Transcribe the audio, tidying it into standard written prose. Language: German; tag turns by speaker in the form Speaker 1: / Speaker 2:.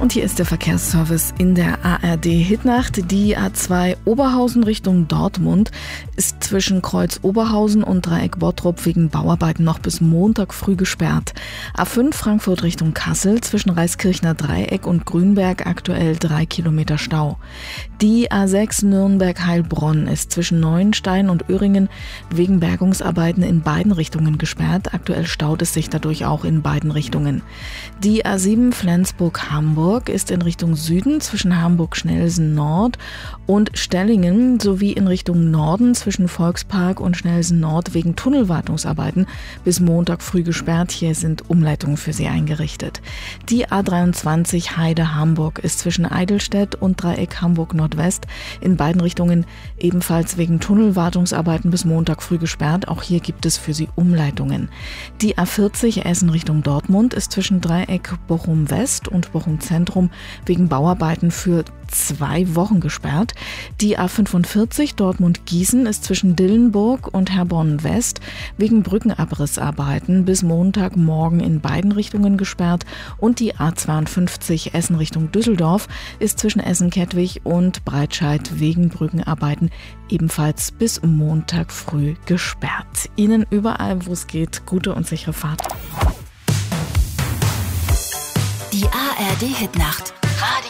Speaker 1: Und hier ist der Verkehrsservice in der ARD Hitnacht. Die A2 Oberhausen Richtung Dortmund ist zwischen Kreuz Oberhausen und Dreieck Bottrop wegen Bauarbeiten noch bis Montag früh gesperrt. A5 Frankfurt Richtung Kassel zwischen Reiskirchner Dreieck und Grünberg aktuell 3 Kilometer Stau. Die A6 Nürnberg-Heilbronn ist zwischen Neuenstein und Öhringen wegen Bergungsarbeiten in beiden Richtungen gesperrt. Aktuell staut es sich dadurch auch in beiden Richtungen. Die A7 Flensburg-Hamburg ist in Richtung Süden zwischen Hamburg-Schnellsen Nord und Stellingen sowie in Richtung Norden zwischen Volkspark und Schnellsen Nord wegen Tunnelwartungsarbeiten bis Montag früh gesperrt. Hier sind Umleitungen für Sie eingerichtet. Die A23 Heide-Hamburg ist zwischen Eidelstedt und Dreieck Hamburg Nordwest in beiden Richtungen ebenfalls wegen Tunnelwartungsarbeiten bis Montag früh gesperrt. Auch hier gibt es für Sie Umleitungen. Die A40 Essen Richtung Dortmund ist zwischen Dreieck Bochum West und Bochum Zentrum wegen Bauarbeiten für 2 Wochen gesperrt. Die A45 Dortmund-Gießen ist zwischen Dillenburg und Herborn West wegen Brückenabrissarbeiten bis Montagmorgen in beiden Richtungen gesperrt. Und die A52 Essen Richtung Düsseldorf ist zwischen Essen-Kettwig und Breitscheid wegen Brückenarbeiten ebenfalls bis Montag früh gesperrt. Ihnen überall, wo es geht, gute und sichere Fahrt.
Speaker 2: Die ARD Hitnacht. Radio